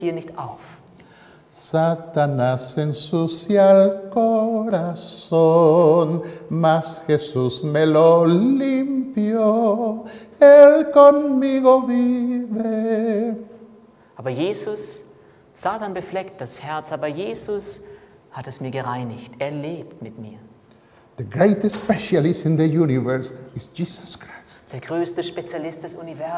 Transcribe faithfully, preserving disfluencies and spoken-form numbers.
hier nicht auf. Satanás ensucia el corazón, mas Jesús me lo limpió, Él conmigo vive. Aber Jesus, Satan befleckt das Herz, aber Jesus hat es mir gereinigt. Er lebt mit mir. The greatest specialist in the universe is Jesus Christ. Der größte Spezialist des Universums